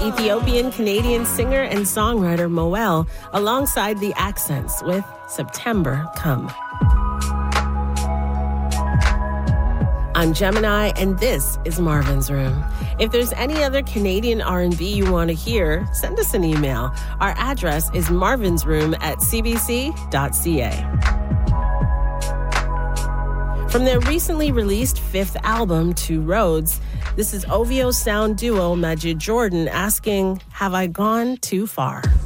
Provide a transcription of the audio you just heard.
Ethiopian-Canadian singer and songwriter Moel alongside the Accents with September Come. I'm Gemini, and this is Marvin's Room. If there's any other Canadian R&B you want to hear, send us an email. Our address is marvinsroom@cbc.ca. From their recently released fifth album, Two Roads, this is OVO sound duo Majid Jordan asking, have I gone too far?